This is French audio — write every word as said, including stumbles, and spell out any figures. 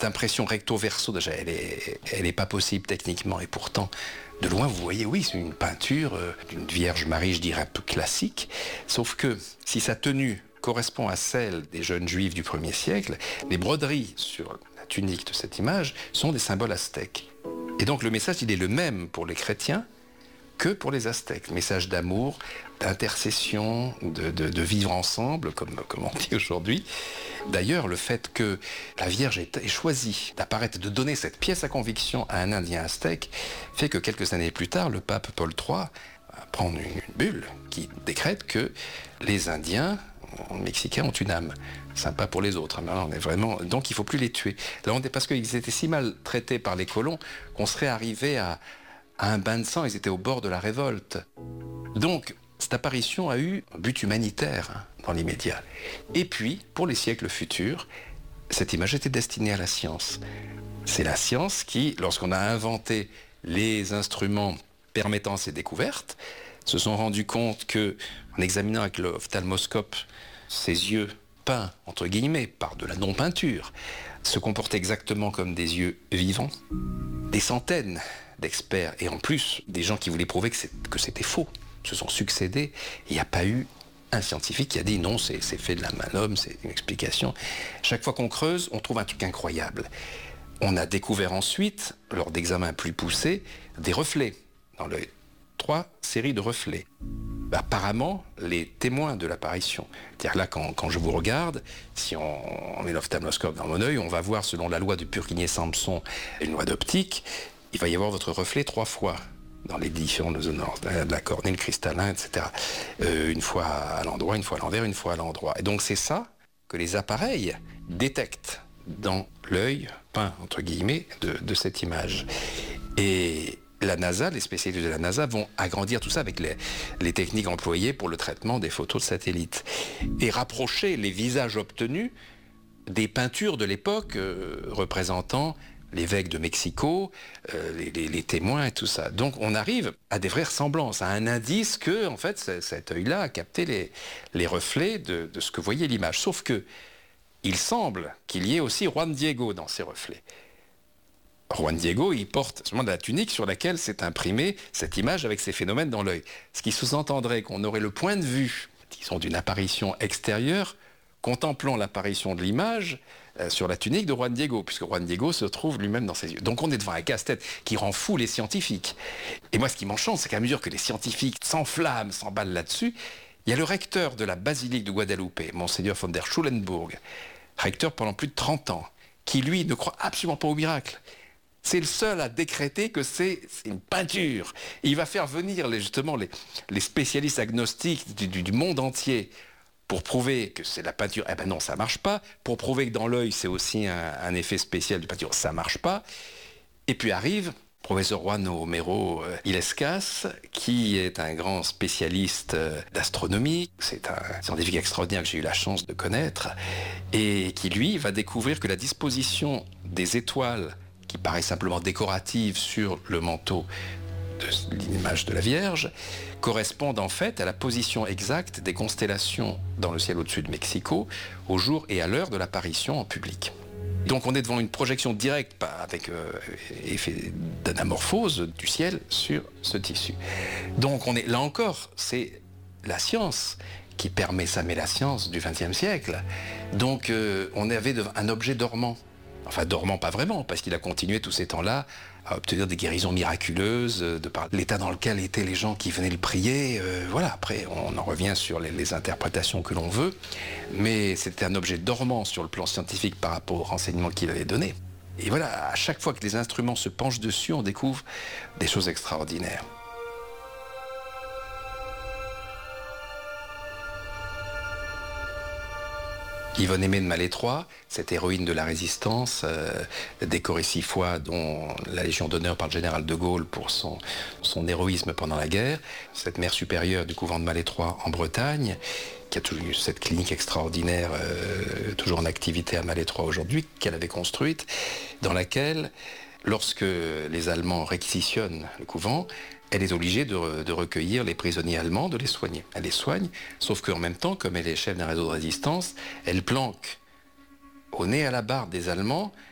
impression recto-verso, déjà, elle est, elle est pas possible techniquement. Et pourtant, de loin, vous voyez, oui, c'est une peinture euh, d'une Vierge Marie, je dirais, un peu classique. Sauf que, si sa tenue correspond à celle des jeunes juifs du premier siècle, les broderies sur la tunique de cette image sont des symboles aztèques. Et donc, le message, il est le même pour les chrétiens que pour les Aztèques. Message d'amour, d'intercession, de, de, de vivre ensemble, comme, comme on dit aujourd'hui. D'ailleurs, le fait que la Vierge ait, ait choisi d'apparaître, de donner cette pièce à conviction à un Indien aztèque, fait que quelques années plus tard, le pape Paul trois va prendre une, une bulle qui décrète que les Indiens mexicains ont une âme. Sympa pour les autres. On est vraiment... Donc il ne faut plus les tuer. Là, on est... Parce qu'ils étaient si mal traités par les colons qu'on serait arrivé à à un bain de sang, ils étaient au bord de la révolte. Donc, cette apparition a eu un but humanitaire hein, dans l'immédiat. Et puis, pour les siècles futurs, cette image était destinée à la science. C'est la science qui, lorsqu'on a inventé les instruments permettant ces découvertes, se sont rendus compte que, en examinant avec l'ophtalmoscope ces yeux peints, entre guillemets, par de la non-peinture, se comportaient exactement comme des yeux vivants. Des centaines d'experts, et en plus, des gens qui voulaient prouver que, c'est, que c'était faux, se sont succédés. Il n'y a pas eu un scientifique qui a dit non, c'est, c'est fait de la main d'homme, c'est une explication. Chaque fois qu'on creuse, on trouve un truc incroyable. On a découvert ensuite, lors d'examens plus poussés, des reflets dans l'œil. Trois séries de reflets. Apparemment, les témoins de l'apparition. C'est-à-dire là, quand, quand je vous regarde, si on, on met l'ophtalmoscope dans mon œil, on va voir, selon la loi de Purkinje-Samson, une loi d'optique, il va y avoir votre reflet trois fois dans les différentes zones de la cornée, le cristallin, et cetera. Euh, une fois à l'endroit, une fois à l'envers, une fois à l'endroit. Et donc c'est ça que les appareils détectent dans l'œil peint, entre guillemets, de, de cette image. Et la NASA, les spécialistes de la NASA vont agrandir tout ça avec les, les techniques employées pour le traitement des photos de satellites et rapprocher les visages obtenus des peintures de l'époque euh, représentant l'évêque de Mexico, euh, les, les, les témoins et tout ça. Donc on arrive à des vraies ressemblances, à un indice que, en fait, cet œil-là a capté les, les reflets de, de ce que voyait l'image. Sauf que il semble qu'il y ait aussi Juan Diego dans ces reflets. Juan Diego, il porte seulement de la tunique sur laquelle s'est imprimée cette image avec ces phénomènes dans l'œil. Ce qui sous-entendrait qu'on aurait le point de vue, disons, d'une apparition extérieure, contemplant l'apparition de l'image euh, sur la tunique de Juan Diego, puisque Juan Diego se trouve lui-même dans ses yeux. Donc on est devant un casse-tête qui rend fou les scientifiques. Et moi, ce qui m'enchante, c'est qu'à mesure que les scientifiques s'enflamment, s'emballent là-dessus, il y a le recteur de la basilique de Guadeloupe, Monseigneur von der Schulenburg, recteur pendant plus de trente ans, qui lui ne croit absolument pas au miracle. C'est le seul à décréter que c'est, c'est une peinture. Et il va faire venir les, justement les, les spécialistes agnostiques du, du, du monde entier pour prouver que c'est la peinture. Eh ben non, ça marche pas. Pour prouver que dans l'œil, c'est aussi un, un effet spécial de peinture. Ça marche pas. Et puis arrive professeur Juan Homero Illescas, qui est un grand spécialiste d'astronomie. C'est un scientifique extraordinaire que j'ai eu la chance de connaître, et qui, lui, va découvrir que la disposition des étoiles, qui paraît simplement décorative sur le manteau de l'image de la Vierge, correspondent en fait à la position exacte des constellations dans le ciel au-dessus de Mexico, au jour et à l'heure de l'apparition en public. Donc on est devant une projection directe, avec euh, effet d'anamorphose du ciel sur ce tissu. Donc on est, là encore, c'est la science qui permet ça, mais la science du vingtième siècle. Donc euh, on avait un objet dormant. Enfin, dormant pas vraiment, parce qu'il a continué tous ces temps-là à obtenir des guérisons miraculeuses, de par l'état dans lequel étaient les gens qui venaient le prier. Euh, voilà, après, on en revient sur les, les interprétations que l'on veut, mais c'était un objet dormant sur le plan scientifique par rapport aux renseignements qu'il avait donnés. Et voilà, à chaque fois que les instruments se penchent dessus, on découvre des choses extraordinaires. Yvonne Aimée de Malétroit, cette héroïne de la résistance, euh, décorée six fois, dont la Légion d'honneur par le général de Gaulle pour son, son héroïsme pendant la guerre, cette mère supérieure du couvent de Malétroit en Bretagne, qui a toujours eu cette clinique extraordinaire, euh, toujours en activité à Malétroit aujourd'hui, qu'elle avait construite, dans laquelle, lorsque les Allemands réquisitionnent le couvent, elle est obligée de, de recueillir les prisonniers allemands, de les soigner. Elle les soigne, sauf qu'en même temps, comme elle est chef d'un réseau de résistance, elle planque au nez à la barbe des Allemands